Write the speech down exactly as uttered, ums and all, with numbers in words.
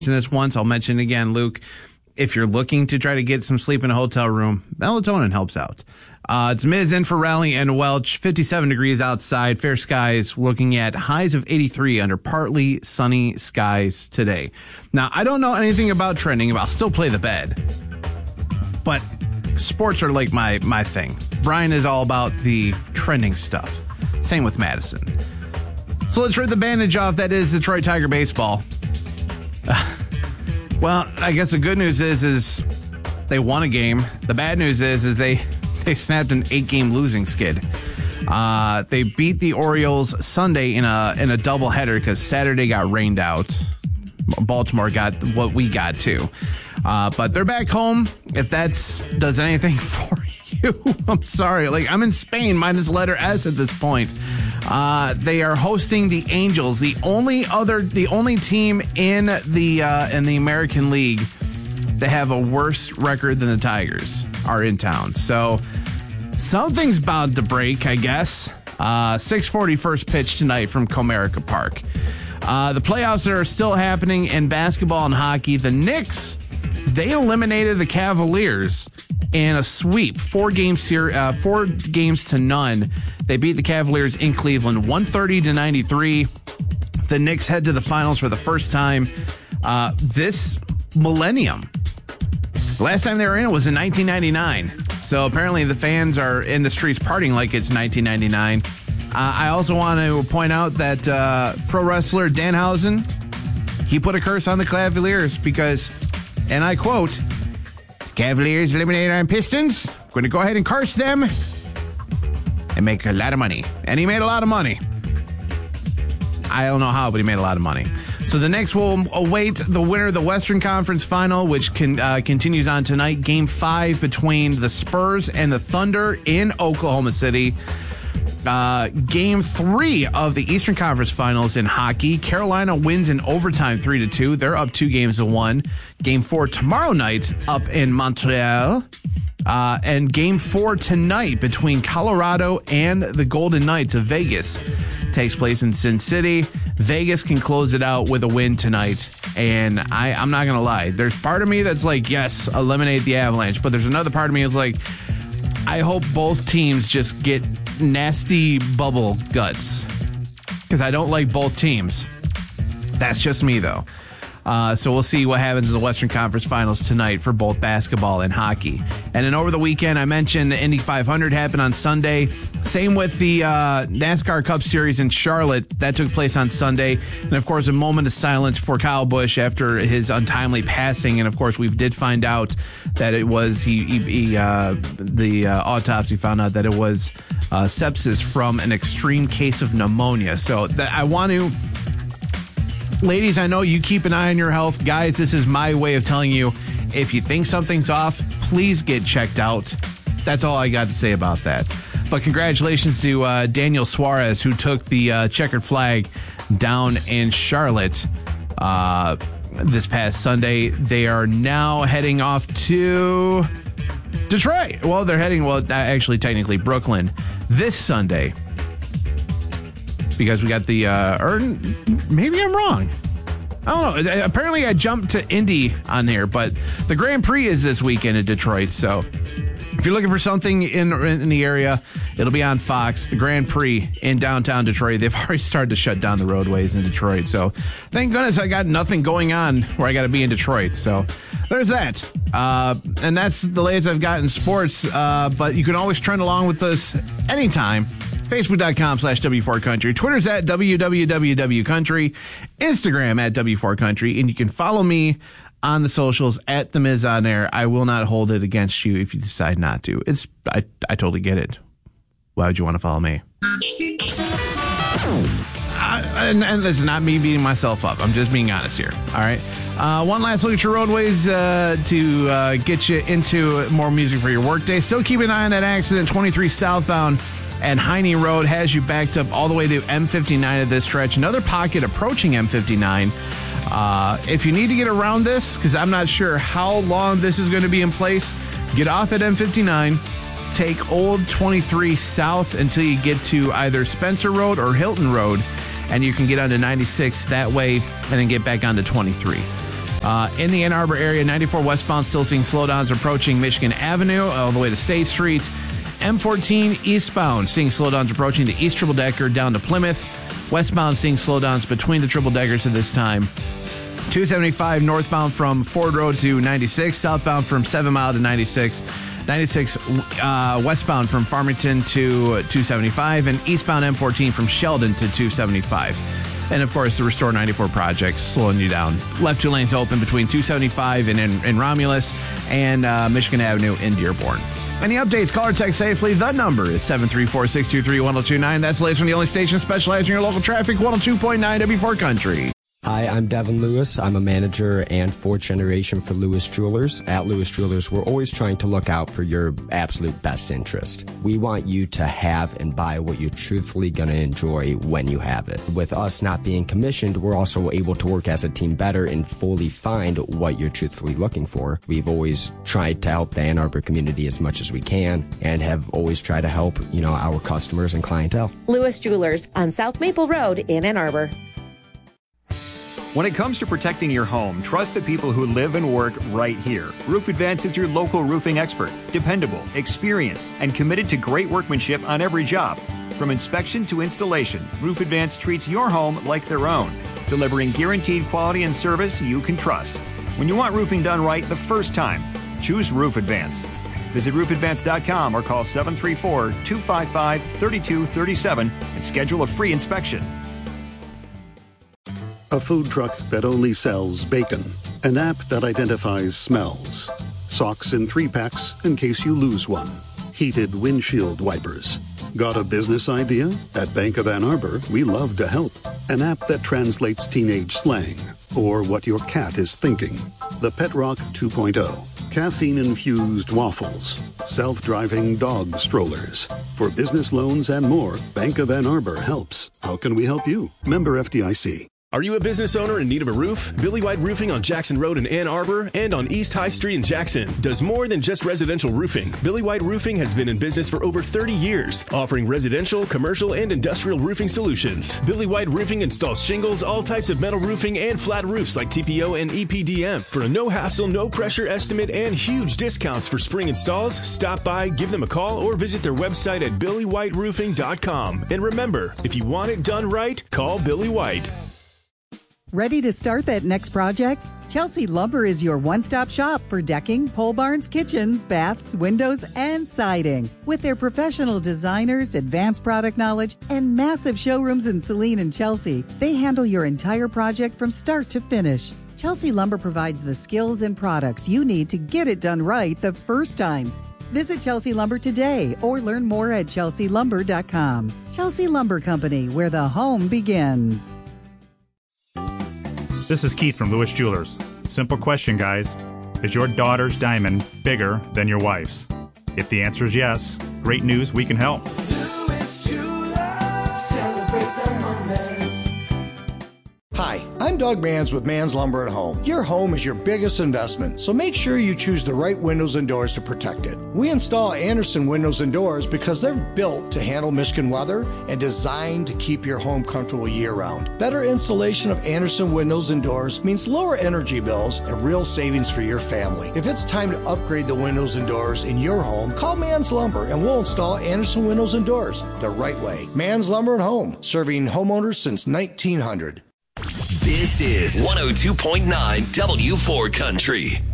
this once, I'll mention it again, Luke. If you're looking to try to get some sleep in a hotel room, melatonin helps out. Uh, it's Miz in for Raleigh and Welch, fifty-seven degrees outside, fair skies, looking at highs of eighty-three under partly sunny skies today. Now, I don't know anything about trending, but I'll still play the bed. But sports are like my, my thing. Brian is all about the trending stuff. Same with Madison. So let's rip the bandage off. That is Detroit Tiger baseball. Uh, well, I guess the good news is is they won a game. The bad news is is they they snapped an eight-game losing skid. Uh, they beat the Orioles Sunday in a in a doubleheader because Saturday got rained out. Baltimore got what we got too. Uh, but they're back home. If that's does anything for you, I'm sorry. Like, I'm in Spain minus letter S at this point. Uh, they are hosting the Angels, the only other, the only team in the uh, in the American League that have a worse record than the Tigers are in town. So something's bound to break, I guess. Uh, six forty first pitch tonight from Comerica Park. Uh, the playoffs that are still happening in basketball and hockey. The Knicks, they eliminated the Cavaliers in a sweep, four games here, uh, four games to none. They beat the Cavaliers in Cleveland, one thirty to ninety-three. The Knicks head to the finals for the first time uh, this millennium. The last time they were in it was in nineteen ninety-nine. So apparently the fans are in the streets partying like it's nineteen ninety-nine. Uh, I also want to point out that uh, pro wrestler Danhausen, he put a curse on the Cavaliers because, and I quote, Cavaliers eliminated Iron Pistons. Going to go ahead and curse them and make a lot of money. And he made a lot of money. I don't know how, but he made a lot of money. So the Knicks will await the winner of the Western Conference Final, which can, uh, continues on tonight. Game five between the Spurs and the Thunder in Oklahoma City. Uh, game three of the Eastern Conference Finals in hockey. Carolina wins in overtime three to two. They're up two games to one. Game four tomorrow night up in Montreal. Uh, and game four tonight between Colorado and the Golden Knights of Vegas takes place in Sin City. Vegas can close it out with a win tonight. And I, I'm not going to lie. There's part of me that's like, yes, eliminate the Avalanche. But there's another part of me that's like, I hope both teams just get nasty bubble guts because I don't like both teams. That's just me, though. Uh, so we'll see what happens in the Western Conference Finals tonight for both basketball and hockey. And then over the weekend, I mentioned the Indy five hundred happened on Sunday. Same with the uh, NASCAR Cup Series in Charlotte. That took place on Sunday. And, of course, a moment of silence for Kyle Busch after his untimely passing. And, of course, we did find out that it was, he, he, he uh, the uh, autopsy found out that it was uh, sepsis from an extreme case of pneumonia. So that I want to... Ladies, I know you keep an eye on your health. Guys, this is my way of telling you, if you think something's off, please get checked out. That's all I got to say about that. But congratulations to uh, Daniel Suarez, who took the uh, checkered flag down in Charlotte uh, this past Sunday. They are now heading off to Detroit. Well, they're heading, well, actually, technically Brooklyn this Sunday. Because we got the, uh, or maybe I'm wrong. I don't know. Apparently I jumped to Indy on here, but the Grand Prix is this weekend in Detroit. So if you're looking for something in in the area, it'll be on Fox. The Grand Prix in downtown Detroit. They've already started to shut down the roadways in Detroit. So thank goodness I got nothing going on where I got to be in Detroit. So there's that. Uh, and that's the latest I've got in sports. Uh, but you can always trend along with us anytime. Facebook.com slash W4 Country. Twitter's at W W W Country. Instagram at W four Country. And you can follow me on the socials at The Miz On Air. I will not hold it against you if you decide not to. It's I, I totally get it. Why would you want to follow me? Uh, and, and this is not me beating myself up. I'm just being honest here. All right. Uh, one last look at your roadways uh, to uh, get you into more music for your workday. Still keep an eye on that accident. twenty-three southbound and Heine Road has you backed up all the way to M fifty-nine at this stretch. Another pocket approaching M fifty-nine. Uh, if you need to get around this, because I'm not sure how long this is going to be in place, get off at M fifty-nine, take Old twenty-three south until you get to either Spencer Road or Hilton Road, and you can get onto ninety-six that way and then get back onto twenty-three. Uh, in the Ann Arbor area, ninety-four westbound still seeing slowdowns approaching Michigan Avenue all the way to State Street. M fourteen eastbound seeing slowdowns approaching the East Triple Decker down to Plymouth. Westbound seeing slowdowns between the Triple Deckers at this time. two seventy-five northbound from Ford Road to ninety-six. Southbound from seven Mile to ninety-six. ninety-six uh, westbound from Farmington to two seventy-five. And eastbound M fourteen from Sheldon to two seventy-five. And, of course, the Restore ninety-four project slowing you down. Left two lanes open between two seventy-five and in, in Romulus and uh, Michigan Avenue in Dearborn. Any updates, call or text safely. The number is seven three four, six two three, one oh two nine. That's the latest from the only station specializing in your local traffic, one oh two point nine W four Country. Hi, I'm Devin Lewis. I'm a manager and fourth generation for Lewis Jewelers. At Lewis Jewelers, we're always trying to look out for your absolute best interest. We want you to have and buy what you're truthfully going to enjoy when you have it. With us not being commissioned, we're also able to work as a team better and fully find what you're truthfully looking for. We've always tried to help the Ann Arbor community as much as we can and have always tried to help, you know, our customers and clientele. Lewis Jewelers on South Maple Road in Ann Arbor. When it comes to protecting your home, trust the people who live and work right here. Roof Advance is your local roofing expert, dependable, experienced, and committed to great workmanship on every job. From inspection to installation, Roof Advance treats your home like their own, delivering guaranteed quality and service you can trust. When you want roofing done right the first time, choose Roof Advance. Visit roof advance dot com or call seven three four, two five five, three two three seven and schedule a free inspection. A food truck that only sells bacon. An app that identifies smells. Socks in three packs in case you lose one. Heated windshield wipers. Got a business idea? At Bank of Ann Arbor, we love to help. An app that translates teenage slang or what your cat is thinking. The Pet Rock two point oh. Caffeine-infused waffles. Self-driving dog strollers. For business loans and more, Bank of Ann Arbor helps. How can we help you? Member F D I C. Are you a business owner in need of a roof? Billy White Roofing on Jackson Road in Ann Arbor and on East High Street in Jackson does more than just residential roofing. Billy White Roofing has been in business for over thirty years, offering residential, commercial, and industrial roofing solutions. Billy White Roofing installs shingles, all types of metal roofing, and flat roofs like T P O and E P D M. For a no-hassle, no-pressure estimate and huge discounts for spring installs, stop by, give them a call, or visit their website at billy white roofing dot com. And remember, if you want it done right, call Billy White. Ready to start that next project? Chelsea Lumber is your one-stop shop for decking, pole barns, kitchens, baths, windows, and siding. With their professional designers, advanced product knowledge, and massive showrooms in Saline and Chelsea, they handle your entire project from start to finish. Chelsea Lumber provides the skills and products you need to get it done right the first time. Visit Chelsea Lumber today or learn more at chelsea lumber dot com. Chelsea Lumber Company, where the home begins. This is Keith from Lewis Jewelers. Simple question, guys. Is your daughter's diamond bigger than your wife's? If the answer is yes, great news, we can help. Lewis Jewelers, celebrate the moments. Hi, I'm Doug Manns with Manns Lumber at Home. Your home is your biggest investment, so make sure you choose the right windows and doors to protect it. We install Andersen windows and doors because they're built to handle Michigan weather and designed to keep your home comfortable year-round. Better installation of Andersen windows and doors means lower energy bills and real savings for your family. If it's time to upgrade the windows and doors in your home, call Manns Lumber and we'll install Andersen windows and doors the right way. Manns Lumber at Home, serving homeowners since nineteen hundred. This is one oh two point nine W four Country.